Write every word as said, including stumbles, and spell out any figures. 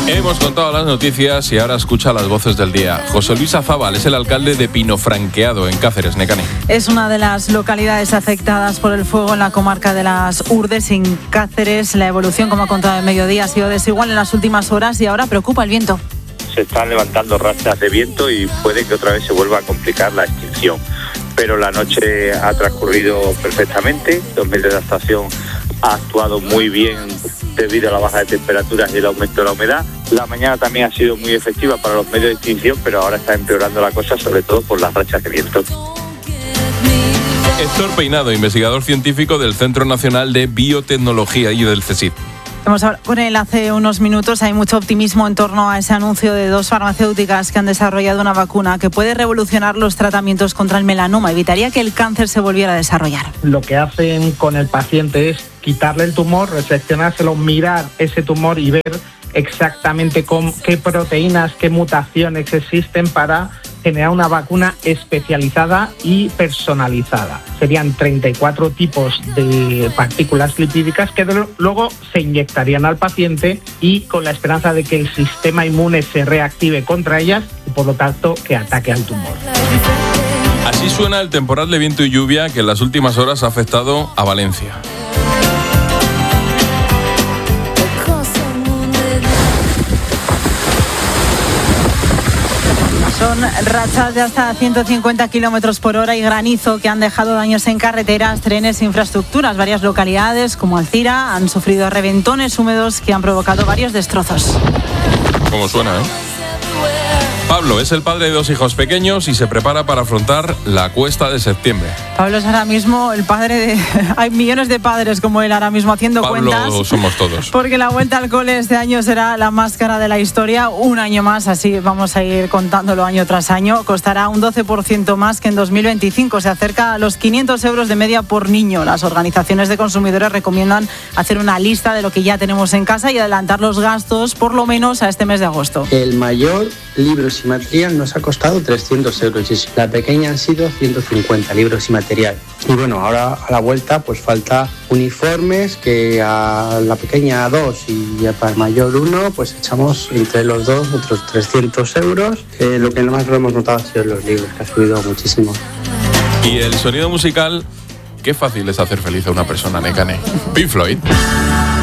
Hemos contado las noticias y ahora escucha las voces del día. José Luis Azábal es el alcalde de Pinofranqueado, en Cáceres, Nekane. Es una de las localidades afectadas por el fuego en la comarca de las Urdes, en Cáceres. La evolución, como ha contado el mediodía, ha sido desigual en las últimas horas y ahora preocupa el viento. Se están levantando rachas de viento y puede que otra vez se vuelva a complicar la extinción. Pero la noche ha transcurrido perfectamente, los medios de adaptación ha actuado muy bien debido a la baja de temperaturas y el aumento de la humedad. La mañana también ha sido muy efectiva para los medios de extinción, pero ahora está empeorando la cosa, sobre todo por las rachas de viento. Héctor Peinado, investigador científico del Centro Nacional de Biotecnología y del CSIC. Hemos hablado con él hace unos minutos. Hay mucho optimismo en torno a ese anuncio de dos farmacéuticas que han desarrollado una vacuna que puede revolucionar los tratamientos contra el melanoma. Evitaría que el cáncer se volviera a desarrollar. Lo que hacen con el paciente es quitarle el tumor, reseccionárselo, mirar ese tumor y ver exactamente con qué proteínas, qué mutaciones existen para generar una vacuna especializada y personalizada. Serían treinta y cuatro tipos de partículas lipídicas que luego se inyectarían al paciente y con la esperanza de que el sistema inmune se reactive contra ellas y por lo tanto que ataque al tumor. Así suena el temporal de viento y lluvia que en las últimas horas ha afectado a Valencia. Son rachas de hasta ciento cincuenta kilómetros por hora y granizo que han dejado daños en carreteras, trenes e infraestructuras. Varias localidades, como Alcira, han sufrido reventones húmedos que han provocado varios destrozos. ¿Cómo suena, eh? Pablo es el padre de dos hijos pequeños y se prepara para afrontar la cuesta de septiembre. Pablo es ahora mismo el padre de... Hay millones de padres como él ahora mismo haciendo Pablo cuentas. Pablo somos todos. Porque la vuelta al cole este año será la más cara de la historia. Un año más, así vamos a ir contándolo año tras año. Costará un doce por ciento más que en dos mil veinticinco. Se acerca a los quinientos euros de media por niño. Las organizaciones de consumidores recomiendan hacer una lista de lo que ya tenemos en casa y adelantar los gastos por lo menos a este mes de agosto. El mayor, libros y material, nos ha costado trescientos euros y la pequeña han sido ciento cincuenta libros y material. Y bueno, ahora a la vuelta pues falta uniformes, que a la pequeña dos y para el mayor uno, pues echamos entre los dos otros trescientos euros. Eh, lo que más lo hemos notado ha sido los libros, que ha subido muchísimo. Y el sonido musical, qué fácil es hacer feliz a una persona, Nekane. Pink Floyd.